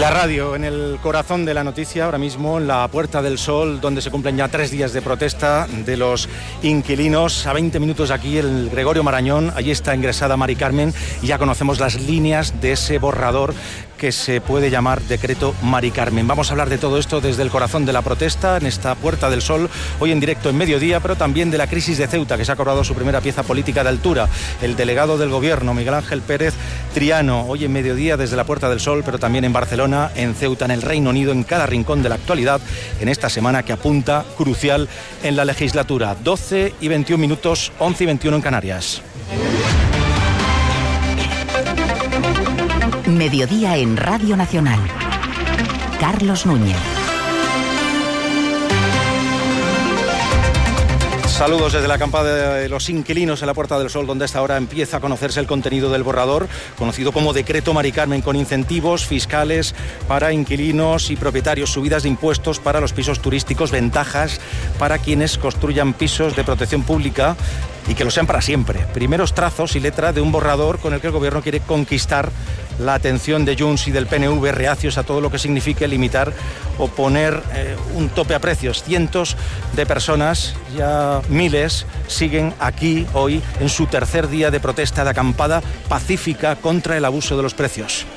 La radio en el corazón de la noticia, ahora mismo en la Puerta del Sol, donde se cumplen ya 3 días de protesta de los inquilinos. A 20 minutos aquí el Gregorio Marañón, allí está ingresada Mari Carmen y ya conocemos las líneas de ese borrador que se puede llamar Decreto Mari Carmen. Vamos a hablar de todo esto desde el corazón de la protesta, en esta Puerta del Sol, hoy en directo en Mediodía, pero también de la crisis de Ceuta, que se ha cobrado su primera pieza política de altura. El delegado del Gobierno, Miguel Ángel Pérez Triano, hoy en Mediodía desde la Puerta del Sol, pero también en Barcelona, en Ceuta, en el Reino Unido, en cada rincón de la actualidad, en esta semana que apunta crucial en la legislatura. 12 y 21 minutos, 11 y 21 en Canarias. Mediodía en Radio Nacional. Carlos Núñez. Saludos desde la acampada de los inquilinos en la Puerta del Sol, donde a esta hora empieza a conocerse el contenido del borrador, conocido como Decreto Mari Carmen, con incentivos fiscales para inquilinos y propietarios, subidas de impuestos para los pisos turísticos, ventajas para quienes construyan pisos de protección pública y que lo sean para siempre. Primeros trazos y letra de un borrador con el que el Gobierno quiere conquistar la atención de Junts y del PNV, reacios a todo lo que signifique limitar o poner un tope a precios. Cientos de personas, ya miles, siguen aquí hoy en su tercer día de protesta, de acampada pacífica contra el abuso de los precios.